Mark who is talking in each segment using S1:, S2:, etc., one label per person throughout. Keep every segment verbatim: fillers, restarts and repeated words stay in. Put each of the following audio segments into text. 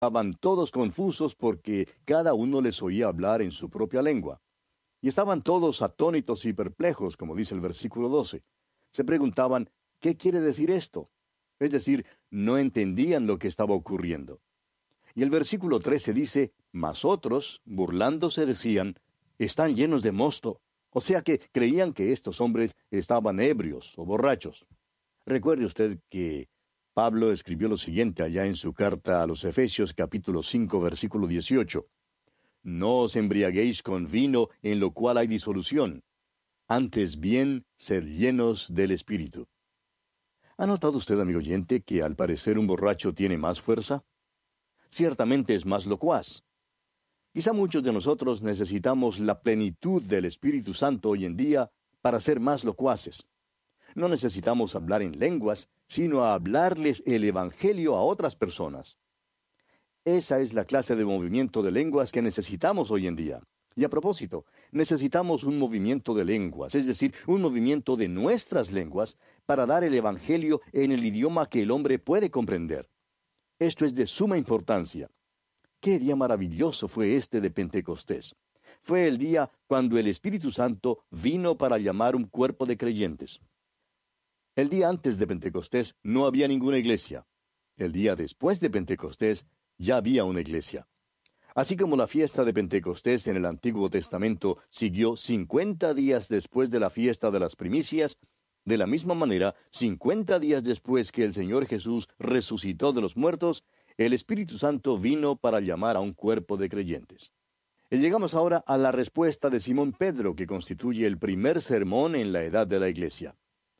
S1: estaban todos confusos porque cada uno les oía hablar en su propia lengua. Y estaban todos atónitos y perplejos, como dice el versículo doce. Se preguntaban, ¿qué quiere decir esto? Es decir, no entendían lo que estaba ocurriendo. Y el versículo trece dice, mas otros, burlándose, decían, están llenos de mosto. O sea que creían que estos hombres estaban ebrios o borrachos. Recuerde usted que Pablo escribió lo siguiente allá en su carta a los Efesios capítulo cinco versículo dieciocho. No os embriaguéis con vino en lo cual hay disolución. Antes bien, sed llenos del Espíritu. ¿Ha notado usted, amigo oyente, que al parecer un borracho tiene más fuerza? Ciertamente es más locuaz. Quizá muchos de nosotros necesitamos la plenitud del Espíritu Santo hoy en día para ser más locuaces. No necesitamos hablar en lenguas, sino a hablarles el Evangelio a otras personas. Esa es la clase de movimiento de lenguas que necesitamos hoy en día. Y a propósito, necesitamos un movimiento de lenguas, es decir, un movimiento de nuestras lenguas, para dar el Evangelio en el idioma que el hombre puede comprender. Esto es de suma importancia. ¡Qué día maravilloso fue este de Pentecostés! Fue el día cuando el Espíritu Santo vino para llamar un cuerpo de creyentes. El día antes de Pentecostés no había ninguna iglesia. El día después de Pentecostés ya había una iglesia. Así como la fiesta de Pentecostés en el Antiguo Testamento siguió cincuenta días después de la fiesta de las primicias, de la misma manera, cincuenta días después que el Señor Jesús resucitó de los muertos, el Espíritu Santo vino para llamar a un cuerpo de creyentes. Y llegamos ahora a la respuesta de Simón Pedro, que constituye el primer sermón en la edad de la iglesia.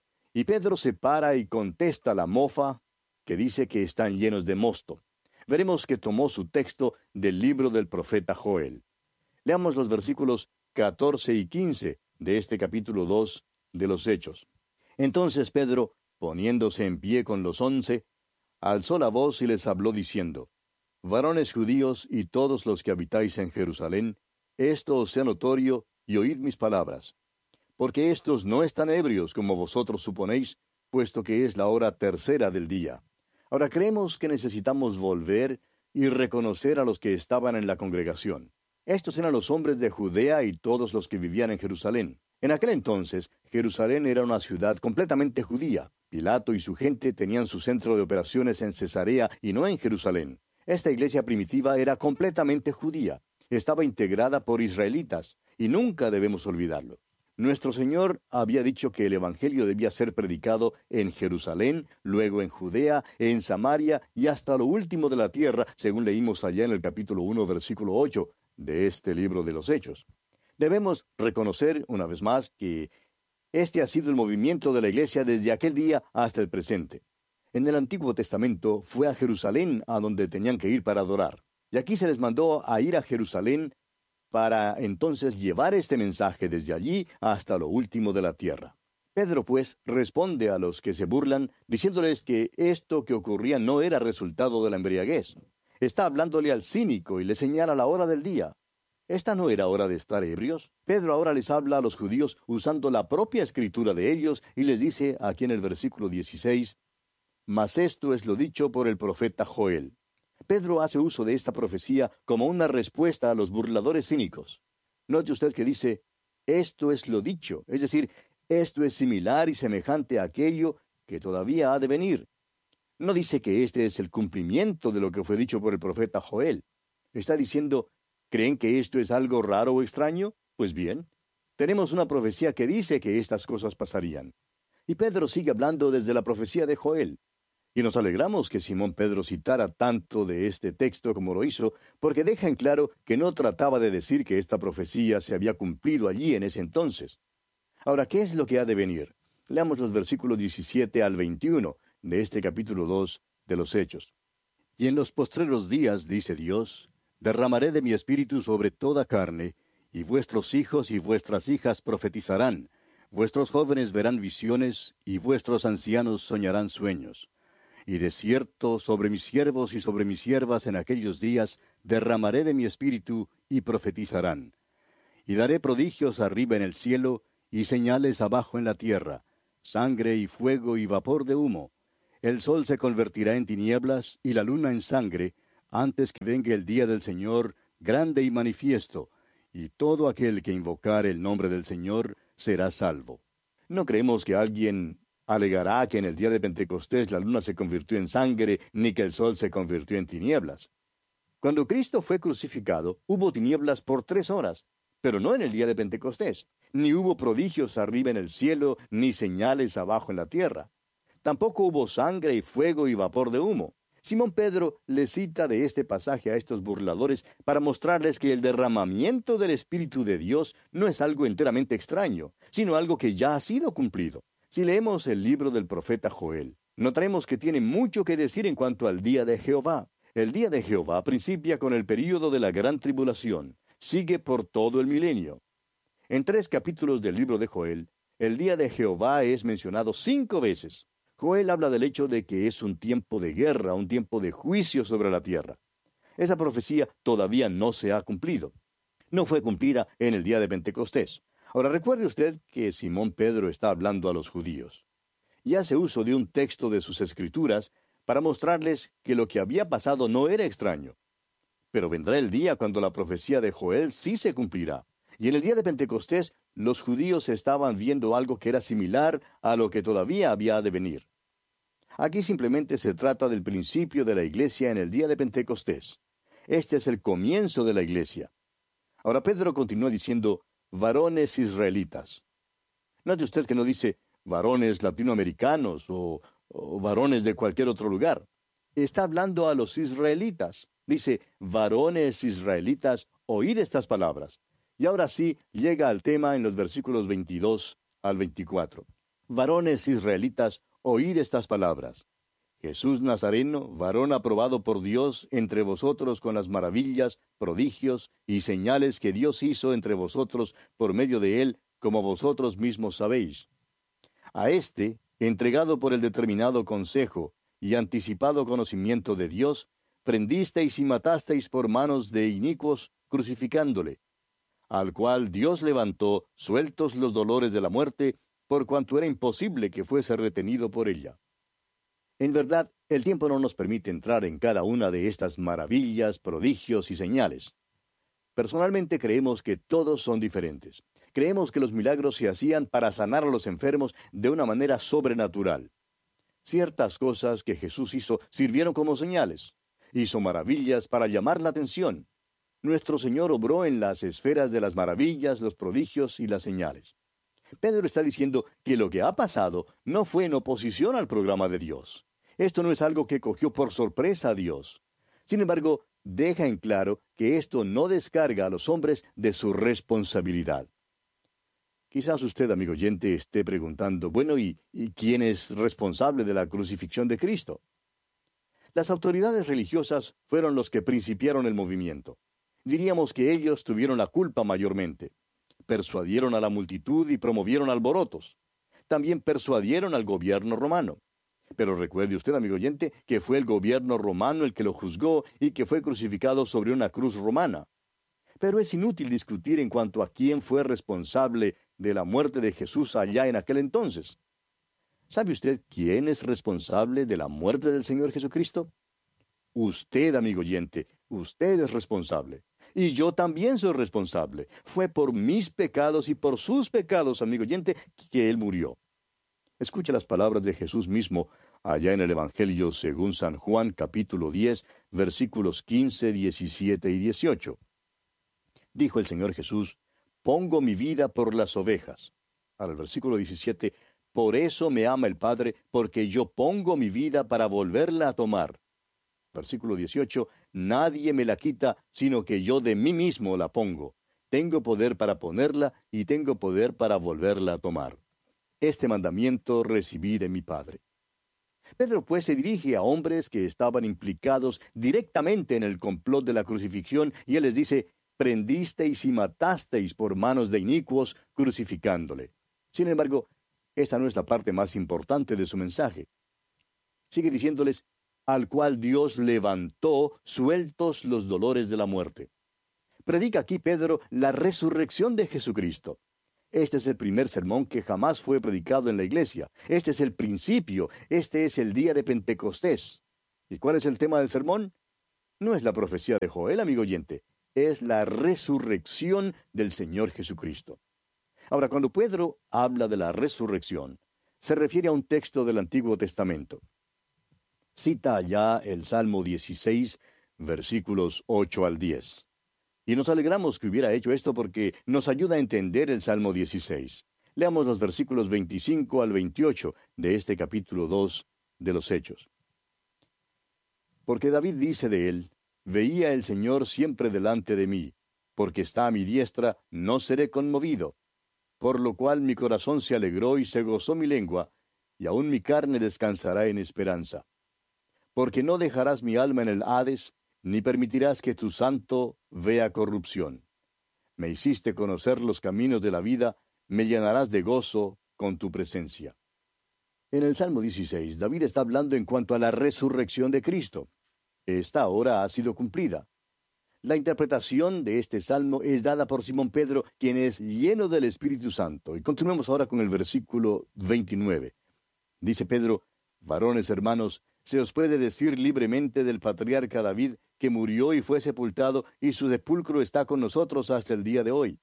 S1: Y Pedro se para y contesta la mofa, que dice que están llenos de mosto. Veremos que tomó su texto del libro del profeta Joel. Leamos los versículos catorce y quince de este capítulo dos de los Hechos. Entonces Pedro, poniéndose en pie con los once, alzó la voz y les habló diciendo, varones judíos y todos los que habitáis en Jerusalén, esto os sea notorio y oíd mis palabras. Porque éstos no están ebrios como vosotros suponéis, puesto que es la hora tercera del día. Ahora creemos que necesitamos volver y reconocer a los que estaban en la congregación. Estos eran los hombres de Judea y todos los que vivían en Jerusalén. En aquel entonces, Jerusalén era una ciudad completamente judía. Pilato y su gente tenían su centro de operaciones en Cesarea y no en Jerusalén. Esta iglesia primitiva era completamente judía. Estaba integrada por israelitas, y nunca debemos olvidarlo. Nuestro Señor había dicho que el Evangelio debía ser predicado en Jerusalén, luego en Judea, en Samaria y hasta lo último de la tierra, según leímos allá en el capítulo uno, versículo ocho de este libro de los Hechos. Debemos reconocer, una vez más, que este ha sido el movimiento de la iglesia desde aquel día hasta el presente. En el Antiguo Testamento fue a Jerusalén a donde tenían que ir para adorar. Y aquí se les mandó a ir a Jerusalén para entonces llevar este mensaje desde allí hasta lo último de la tierra. Pedro, pues, responde a los que se burlan, diciéndoles que esto que ocurría no era resultado de la embriaguez. Está hablándole al cínico y le señala la hora del día. ¿Esta no era hora de estar ebrios? Pedro ahora les habla a los judíos usando la propia escritura de ellos y les dice aquí en el versículo dieciséis, mas esto es lo dicho por el profeta Joel. Pedro hace uso de esta profecía como una respuesta a los burladores cínicos. Note usted que dice, esto es lo dicho, es decir, esto es similar y semejante a aquello que todavía ha de venir. No dice que este es el cumplimiento de lo que fue dicho por el profeta Joel. Está diciendo, ¿creen que esto es algo raro o extraño? Pues bien, tenemos una profecía que dice que estas cosas pasarían. Y Pedro sigue hablando desde la profecía de Joel. Y nos alegramos que Simón Pedro citara tanto de este texto como lo hizo, porque deja en claro que no trataba de decir que esta profecía se había cumplido allí en ese entonces. Ahora, ¿qué es lo que ha de venir? Leamos los versículos diecisiete al veintiuno de este capítulo dos de los Hechos. Y en los postreros días, dice Dios, derramaré de mi espíritu sobre toda carne, y vuestros hijos y vuestras hijas profetizarán, vuestros jóvenes verán visiones, y vuestros ancianos soñarán sueños. Y de cierto sobre mis siervos y sobre mis siervas en aquellos días derramaré de mi espíritu y profetizarán. Y daré prodigios arriba en el cielo y señales abajo en la tierra, sangre y fuego y vapor de humo. El sol se convertirá en tinieblas y la luna en sangre, antes que venga el día del Señor, grande y manifiesto, y todo aquel que invocare el nombre del Señor será salvo. No creemos que alguien alegará que en el día de Pentecostés la luna se convirtió en sangre, ni que el sol se convirtió en tinieblas. Cuando Cristo fue crucificado, hubo tinieblas por tres horas, pero no en el día de Pentecostés. Ni hubo prodigios arriba en el cielo, ni señales abajo en la tierra. Tampoco hubo sangre y fuego y vapor de humo. Simón Pedro le cita de este pasaje a estos burladores para mostrarles que el derramamiento del Espíritu de Dios no es algo enteramente extraño, sino algo que ya ha sido cumplido. Si leemos el libro del profeta Joel, notaremos que tiene mucho que decir en cuanto al día de Jehová. El día de Jehová principia con el período de la gran tribulación, sigue por todo el milenio. En tres capítulos del libro de Joel, el día de Jehová es mencionado cinco veces. Joel habla del hecho de que es un tiempo de guerra, un tiempo de juicio sobre la tierra. Esa profecía todavía no se ha cumplido. No fue cumplida en el día de Pentecostés. Ahora recuerde usted que Simón Pedro está hablando a los judíos. Y hace uso de un texto de sus escrituras para mostrarles que lo que había pasado no era extraño. Pero vendrá el día cuando la profecía de Joel sí se cumplirá. Y en el día de Pentecostés, los judíos estaban viendo algo que era similar a lo que todavía había de venir. Aquí simplemente se trata del principio de la iglesia en el día de Pentecostés. Este es el comienzo de la iglesia. Ahora Pedro continúa diciendo, varones israelitas. Note usted que no dice varones latinoamericanos o, o varones de cualquier otro lugar. Está hablando a los israelitas. Dice, varones israelitas, oíd estas palabras. Y ahora sí llega al tema en los versículos veintidós al veinticuatro. Varones israelitas, oíd estas palabras. Jesús Nazareno, varón aprobado por Dios entre vosotros con las maravillas, prodigios y señales que Dios hizo entre vosotros por medio de él, como vosotros mismos sabéis. A éste, entregado por el determinado consejo y anticipado conocimiento de Dios, prendisteis y matasteis por manos de inicuos, crucificándole, al cual Dios levantó, sueltos los dolores de la muerte, por cuanto era imposible que fuese retenido por ella. En verdad, el tiempo no nos permite entrar en cada una de estas maravillas, prodigios y señales. Personalmente creemos que todos son diferentes. Creemos que los milagros se hacían para sanar a los enfermos de una manera sobrenatural. Ciertas cosas que Jesús hizo sirvieron como señales. Hizo maravillas para llamar la atención. Nuestro Señor obró en las esferas de las maravillas, los prodigios y las señales. Pedro está diciendo que lo que ha pasado no fue en oposición al programa de Dios. Esto no es algo que cogió por sorpresa a Dios. Sin embargo, deja en claro que esto no descarga a los hombres de su responsabilidad. Quizás usted, amigo oyente, esté preguntando, bueno, ¿y, y quién es responsable de la crucifixión de Cristo? Las autoridades religiosas fueron los que principiaron el movimiento. Diríamos que ellos tuvieron la culpa mayormente. Persuadieron a la multitud y promovieron alborotos. También persuadieron al gobierno romano. Pero recuerde usted, amigo oyente, que fue el gobierno romano el que lo juzgó y que fue crucificado sobre una cruz romana. Pero es inútil discutir en cuanto a quién fue responsable de la muerte de Jesús allá en aquel entonces. ¿Sabe usted quién es responsable de la muerte del Señor Jesucristo? Usted, amigo oyente, usted es responsable. Y yo también soy responsable. Fue por mis pecados y por sus pecados, amigo oyente, que Él murió. Escucha las palabras de Jesús mismo allá en el Evangelio según San Juan, capítulo diez, versículos quince, diecisiete y dieciocho. Dijo el Señor Jesús, pongo mi vida por las ovejas. Al versículo diecisiete, por eso me ama el Padre, porque yo pongo mi vida para volverla a tomar. Versículo dieciocho, nadie me la quita, sino que yo de mí mismo la pongo. Tengo poder para ponerla y tengo poder para volverla a tomar. Este mandamiento recibí de mi Padre. Pedro pues se dirige a hombres que estaban implicados directamente en el complot de la crucifixión y él les dice, prendisteis y matasteis por manos de inicuos, crucificándole. Sin embargo, esta no es la parte más importante de su mensaje. Sigue diciéndoles, al cual Dios levantó, sueltos los dolores de la muerte. Predica aquí Pedro la resurrección de Jesucristo. Este es el primer sermón que jamás fue predicado en la iglesia. Este es el principio. Este es el día de Pentecostés. ¿Y cuál es el tema del sermón? No es la profecía de Joel, amigo oyente, es la resurrección del Señor Jesucristo. Ahora, cuando Pedro habla de la resurrección, se refiere a un texto del Antiguo Testamento. Cita allá el Salmo dieciséis, versículos ocho al diez. Y nos alegramos que hubiera hecho esto porque nos ayuda a entender el Salmo dieciséis. Leamos los versículos veinticinco al veintiocho de este capítulo dos de los Hechos. Porque David dice de él: Veía el Señor siempre delante de mí, porque está a mi diestra, no seré conmovido. Por lo cual mi corazón se alegró y se gozó mi lengua, y aun mi carne descansará en esperanza. Porque no dejarás mi alma en el Hades, ni permitirás que tu santo vea corrupción. Me hiciste conocer los caminos de la vida, me llenarás de gozo con tu presencia. En el Salmo dieciséis, David está hablando en cuanto a la resurrección de Cristo. Esta hora ha sido cumplida. La interpretación de este salmo es dada por Simón Pedro, quien es lleno del Espíritu Santo. Y continuemos ahora con el versículo veintinueve. Dice Pedro: Varones hermanos, se os puede decir libremente del patriarca David, que murió y fue sepultado, y su sepulcro está con nosotros hasta el día de hoy.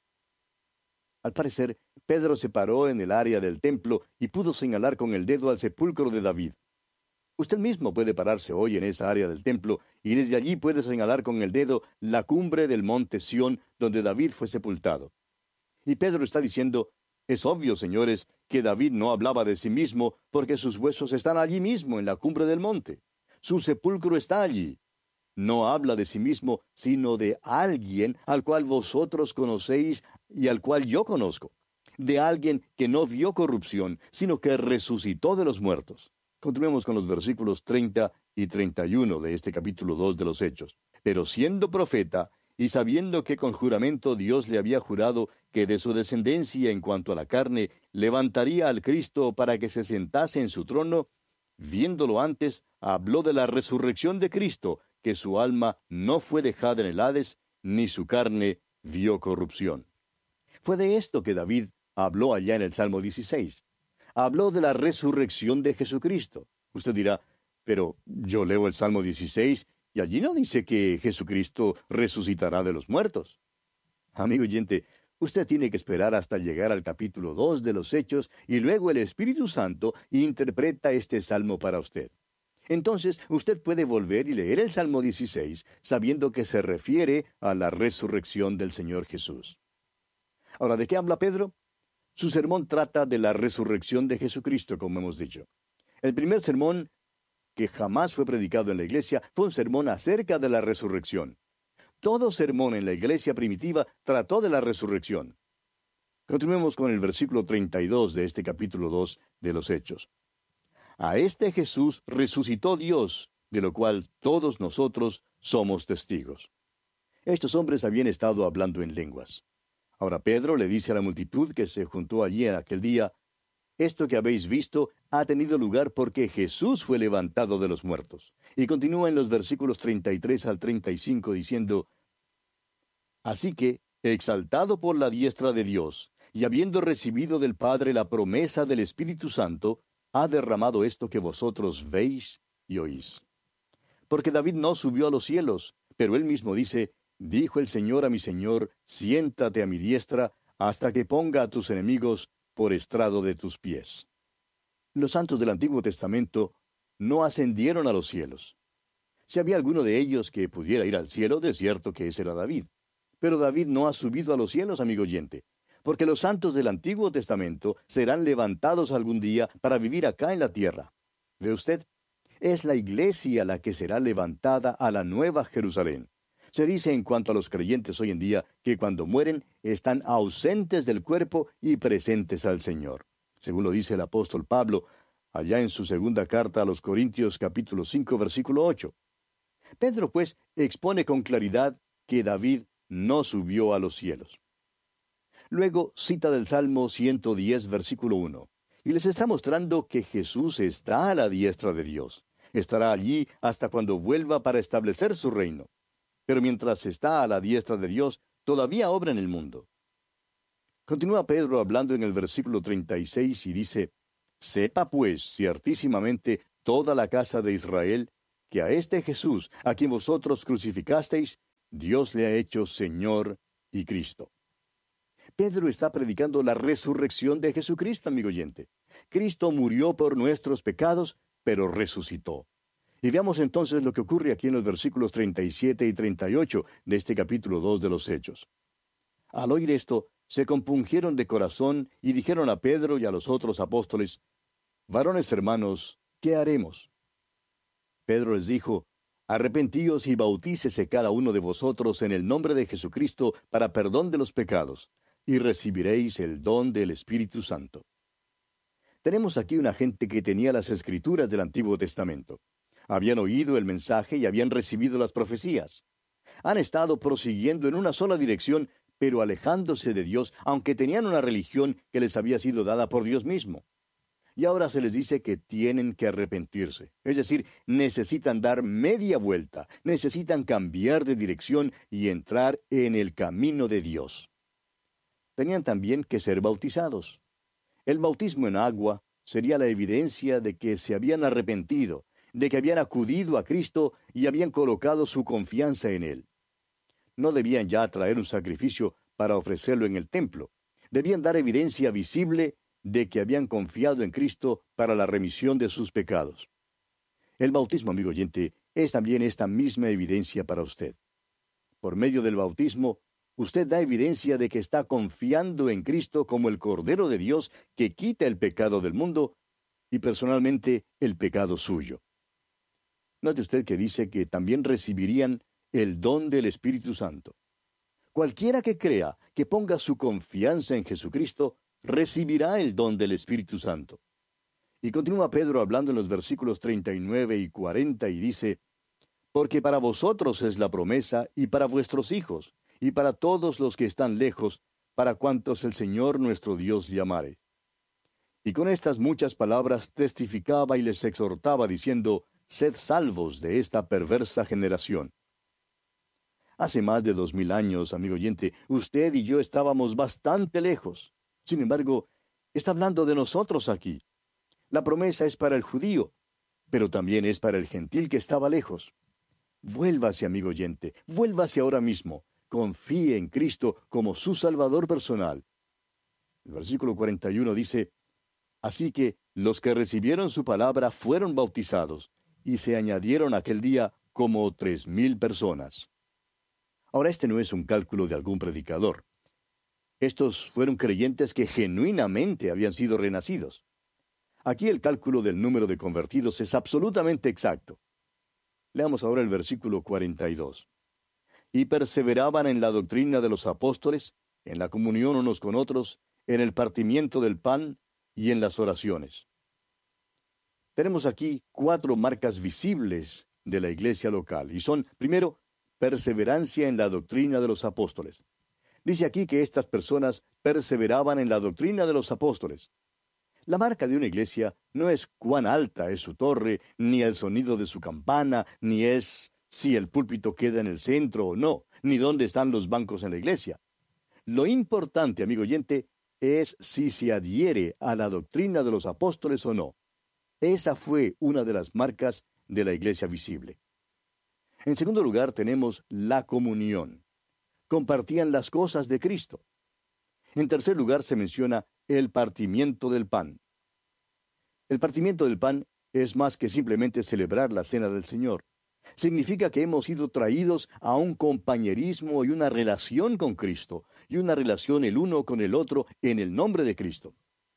S1: Al parecer, Pedro se paró en el área del templo y pudo señalar con el dedo al sepulcro de David. Usted mismo puede pararse hoy en esa área del templo y desde allí puede señalar con el dedo la cumbre del monte Sión donde David fue sepultado. Y Pedro está diciendo: es obvio, señores, que David no hablaba de sí mismo porque sus huesos están allí mismo en la cumbre del monte. Su sepulcro está allí. No habla de sí mismo, sino de alguien al cual vosotros conocéis y al cual yo conozco. De alguien que no vio corrupción, sino que resucitó de los muertos. Continuemos con los versículos treinta y treinta y uno de este capítulo dos de los Hechos. Pero siendo profeta, y sabiendo que con juramento Dios le había jurado que de su descendencia en cuanto a la carne levantaría al Cristo para que se sentase en su trono, viéndolo antes, habló de la resurrección de Cristo, que su alma no fue dejada en el Hades, ni su carne vio corrupción. Fue de esto que David habló allá en el Salmo dieciséis. Habló de la resurrección de Jesucristo. Usted dirá: pero yo leo el Salmo dieciséis y allí no dice que Jesucristo resucitará de los muertos. Amigo oyente, usted tiene que esperar hasta llegar al capítulo dos de los Hechos y luego el Espíritu Santo interpreta este salmo para usted. Entonces, usted puede volver y leer el Salmo dieciséis sabiendo que se refiere a la resurrección del Señor Jesús. Ahora, ¿de qué habla Pedro? Su sermón trata de la resurrección de Jesucristo, como hemos dicho. El primer sermón que jamás fue predicado en la iglesia fue un sermón acerca de la resurrección. Todo sermón en la iglesia primitiva trató de la resurrección. Continuemos con el versículo treinta y dos de este capítulo dos de los Hechos. A este Jesús resucitó Dios, de lo cual todos nosotros somos testigos. Estos hombres habían estado hablando en lenguas. Ahora Pedro le dice a la multitud que se juntó allí en aquel día: esto que habéis visto ha tenido lugar porque Jesús fue levantado de los muertos. Y continúa en los versículos treinta y tres al treinta y cinco diciendo: así que, exaltado por la diestra de Dios, y habiendo recibido del Padre la promesa del Espíritu Santo, ha derramado esto que vosotros veis y oís. Porque David no subió a los cielos, pero él mismo dice: dijo el Señor a mi Señor, siéntate a mi diestra, hasta que ponga a tus enemigos por estrado de tus pies. Los santos del Antiguo Testamento no ascendieron a los cielos. Si había alguno de ellos que pudiera ir al cielo, de cierto que ese era David. Pero David no ha subido a los cielos, amigo oyente, porque los santos del Antiguo Testamento serán levantados algún día para vivir acá en la tierra. ¿Ve usted? Es la iglesia la que será levantada a la nueva Jerusalén. Se dice en cuanto a los creyentes hoy en día que cuando mueren están ausentes del cuerpo y presentes al Señor. Según lo dice el apóstol Pablo, allá en su segunda carta a los Corintios capítulo cinco versículo ocho. Pedro, pues, expone con claridad que David no subió a los cielos. Luego cita del Salmo ciento diez versículo uno, y les está mostrando que Jesús está a la diestra de Dios. Estará allí hasta cuando vuelva para establecer su reino. Pero mientras está a la diestra de Dios, todavía obra en el mundo. Continúa Pedro hablando en el versículo treinta y seis y dice: sepa pues ciertísimamente toda la casa de Israel que a este Jesús, a quien vosotros crucificasteis, Dios le ha hecho Señor y Cristo. Pedro está predicando la resurrección de Jesucristo, amigo oyente. Cristo murió por nuestros pecados, pero resucitó. Y veamos entonces lo que ocurre aquí en los versículos treinta y siete y treinta y ocho de este capítulo dos de los Hechos. Al oír esto, se compungieron de corazón y dijeron a Pedro y a los otros apóstoles: Varones hermanos, ¿qué haremos? Pedro les dijo: Arrepentíos y bautícese cada uno de vosotros en el nombre de Jesucristo para perdón de los pecados, y recibiréis el don del Espíritu Santo. Tenemos aquí una gente que tenía las Escrituras del Antiguo Testamento. Habían oído el mensaje y habían recibido las profecías. Han estado prosiguiendo en una sola dirección, pero alejándose de Dios, aunque tenían una religión que les había sido dada por Dios mismo. Y ahora se les dice que tienen que arrepentirse. Es decir, necesitan dar media vuelta, necesitan cambiar de dirección y entrar en el camino de Dios. Tenían también que ser bautizados. El bautismo en agua sería la evidencia de que se habían arrepentido, de que habían acudido a Cristo y habían colocado su confianza en Él. No debían ya traer un sacrificio para ofrecerlo en el templo. Debían dar evidencia visible de que habían confiado en Cristo para la remisión de sus pecados. El bautismo, amigo oyente, es también esta misma evidencia para usted. Por medio del bautismo, usted da evidencia de que está confiando en Cristo como el Cordero de Dios que quita el pecado del mundo y personalmente el pecado suyo. Note usted que dice que también recibirían el don del Espíritu Santo. Cualquiera que crea, que ponga su confianza en Jesucristo, recibirá el don del Espíritu Santo. Y continúa Pedro hablando en los versículos treinta y nueve y cuarenta y dice: Porque para vosotros es la promesa, y para vuestros hijos, y para todos los que están lejos, para cuantos el Señor nuestro Dios llamare. Y con estas muchas palabras testificaba y les exhortaba, diciendo: Sed salvos de esta perversa generación. Hace más de dos mil años, amigo oyente, usted y yo estábamos bastante lejos. Sin embargo, está hablando de nosotros aquí. La promesa es para el judío, pero también es para el gentil que estaba lejos. Vuélvase, amigo oyente, vuélvase ahora mismo. Confíe en Cristo como su Salvador personal. El versículo cuarenta y uno dice: Así que los que recibieron su palabra fueron bautizados, y se añadieron aquel día como tres mil personas. Ahora, este no es un cálculo de algún predicador. Estos fueron creyentes que genuinamente habían sido renacidos. Aquí el cálculo del número de convertidos es absolutamente exacto. Leamos ahora el versículo cuarenta y dos. Y perseveraban en la doctrina de los apóstoles, en la comunión unos con otros, en el partimiento del pan y en las oraciones. Tenemos aquí cuatro marcas visibles de la iglesia local, y son, primero, perseverancia en la doctrina de los apóstoles. Dice aquí que estas personas perseveraban en la doctrina de los apóstoles. La marca de una iglesia no es cuán alta es su torre, ni el sonido de su campana, ni es si el púlpito queda en el centro o no, ni dónde están los bancos en la iglesia. Lo importante, amigo oyente, es si se adhiere a la doctrina de los apóstoles o no. Esa fue una de las marcas de la iglesia visible. En segundo lugar, tenemos la comunión. Compartían las cosas de Cristo. En tercer lugar, se menciona el partimiento del pan. El partimiento del pan es más que simplemente celebrar la cena del Señor. Significa que hemos sido traídos a un compañerismo y una relación con Cristo, y una relación el uno con el otro en el nombre de Cristo.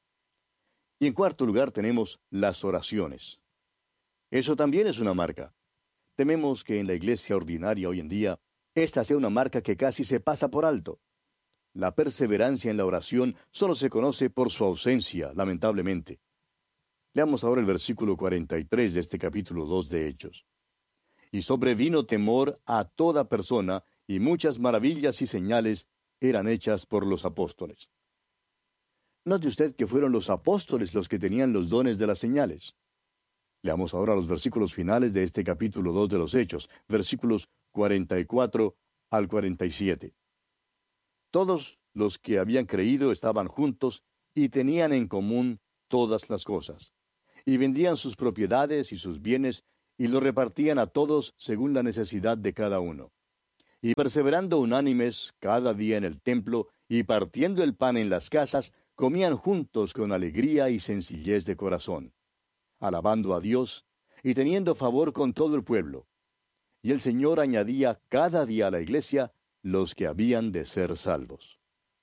S1: Y en cuarto lugar tenemos las oraciones. Eso también es una marca. Tememos que en la iglesia ordinaria hoy en día, esta sea una marca que casi se pasa por alto. La perseverancia en la oración solo se conoce por su ausencia, lamentablemente. Leamos ahora el versículo cuarenta y tres de este capítulo dos de Hechos. Y sobrevino temor a toda persona, y muchas maravillas y señales eran hechas por los apóstoles. Note usted que fueron los apóstoles los que tenían los dones de las señales. Leamos ahora los versículos finales de este capítulo dos de los Hechos, versículos cuarenta y cuatro al cuarenta y siete. Todos los que habían creído estaban juntos y tenían en común todas las cosas, y vendían sus propiedades y sus bienes, y lo repartían a todos según la necesidad de cada uno. Y perseverando unánimes cada día en el templo, y partiendo el pan en las casas, comían juntos con alegría y sencillez de corazón, alabando a Dios y teniendo favor con todo el pueblo. Y el Señor añadía cada día a la iglesia los que habían de ser salvos.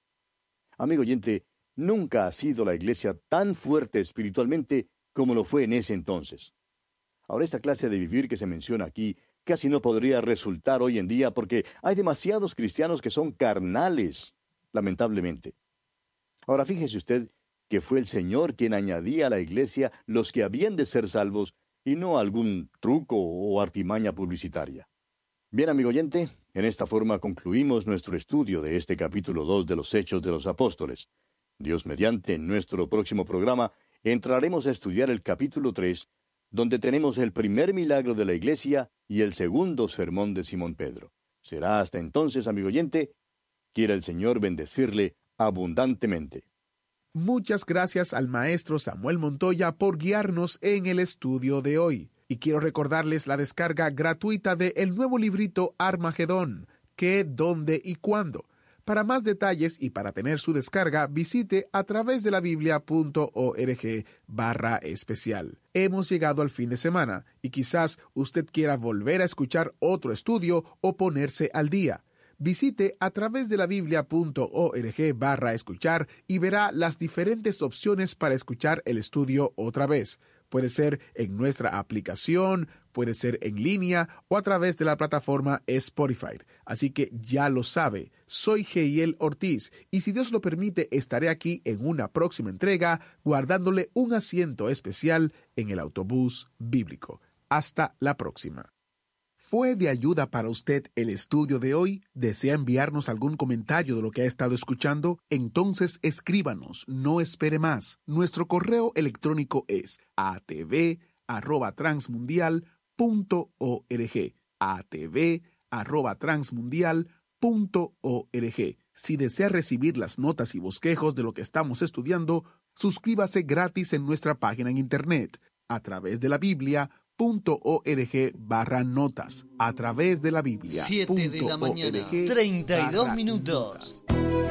S1: Amigo oyente, nunca ha sido la iglesia tan fuerte espiritualmente como lo fue en ese entonces. Ahora, esta clase de vivir que se menciona aquí casi no podría resultar hoy en día porque hay demasiados cristianos que son carnales, lamentablemente. Ahora, fíjese usted que fue el Señor quien añadía a la iglesia los que habían de ser salvos y no algún truco o artimaña publicitaria. Bien, amigo oyente, en esta forma concluimos nuestro estudio de este capítulo dos de los Hechos de los Apóstoles. Dios mediante, en nuestro próximo programa entraremos a estudiar el capítulo tres, donde tenemos el primer milagro de la iglesia y el segundo sermón de Simón Pedro. Será hasta entonces, amigo oyente, quiera el Señor bendecirle abundantemente.
S2: Muchas gracias al maestro Samuel Montoya por guiarnos en el estudio de hoy. Y quiero recordarles la descarga gratuita de el nuevo librito Armagedón, ¿Qué, dónde y cuándo? Para más detalles y para tener su descarga, visite a través de la biblia.org barra especial. Hemos llegado al fin de semana y quizás usted quiera volver a escuchar otro estudio o ponerse al día. Visite a través de la biblia.org barra escuchar y verá las diferentes opciones para escuchar el estudio otra vez. Puede ser en nuestra aplicación, puede ser en línea o a través de la plataforma Spotify. Así que ya lo sabe, soy Geiel Ortiz y si Dios lo permite estaré aquí en una próxima entrega guardándole un asiento especial en el autobús bíblico. Hasta la próxima. ¿Fue de ayuda para usted el estudio de hoy? ¿Desea enviarnos algún comentario de lo que ha estado escuchando? Entonces escríbanos, no espere más. Nuestro correo electrónico es a t v arroba transmundial punto org. a t v arroba transmundial punto org. Si desea recibir las notas y bosquejos de lo que estamos estudiando, suscríbase gratis en nuestra página en internet a través de la Biblia. Punto org barra notas a través de la Biblia.
S3: Siete de la mañana, treinta y dos minutos.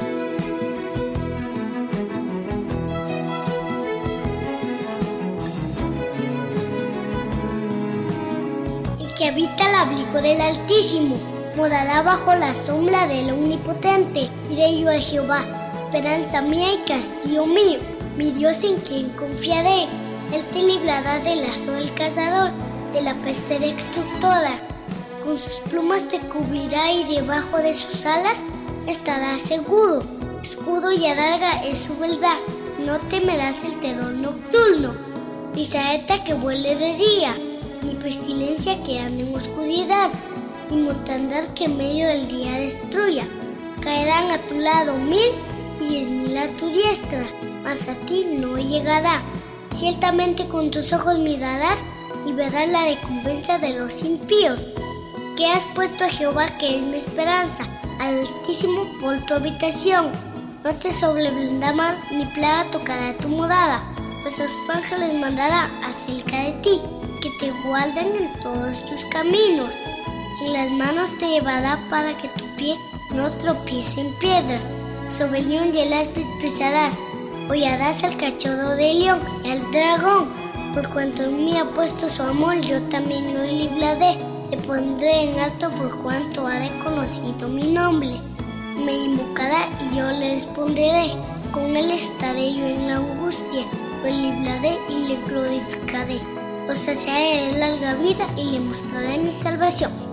S4: El que habita el abrigo del Altísimo morará bajo la sombra del Omnipotente. Diré yo a Jehová, esperanza mía y castillo mío, mi Dios en quien confiaré. Él te librará del lazo del cazador, de la peste destructora. Con sus plumas te cubrirá y debajo de sus alas estarás seguro. Escudo y adarga es su verdad. No temerás el terror nocturno, ni saeta que vuele de día, ni pestilencia que ande en oscuridad, ni mortandad que en medio del día destruya. Caerán a tu lado mil y diez mil a tu diestra, mas a ti no llegará. Ciertamente con tus ojos mirarás y verás la recompensa de los impíos. Que has puesto a Jehová, que es mi esperanza, al Altísimo por tu habitación. No te sobrevenderá mal, ni plaga tocará tu morada, pues a sus ángeles mandará acerca de ti, que te guarden en todos tus caminos. En las manos te llevará para que tu pie no tropiece en piedra. Sobre el león y el áspid pisarás. Hollarás al cachorro del león y al dragón. Por cuanto en mí ha puesto su amor, yo también lo libraré. Le pondré en alto por cuanto ha reconocido mi nombre. Me invocará y yo le responderé. Con él estaré yo en la angustia. Lo libraré y le glorificaré. Os saciaré de larga vida y le mostraré mi salvación.